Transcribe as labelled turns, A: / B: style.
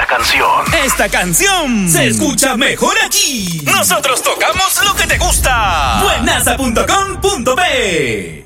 A: esta canción.
B: Esta canción se escucha mejor aquí. Nosotros tocamos lo que te gusta. Buenaza.com.p